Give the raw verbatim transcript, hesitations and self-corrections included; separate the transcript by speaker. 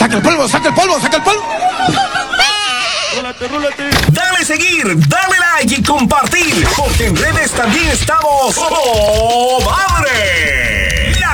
Speaker 1: Saca el polvo, saca el polvo, saca el polvo.
Speaker 2: Rólate, rólate. Dale seguir, dale like y compartir, porque en redes también estamos. ¡Oh, madre!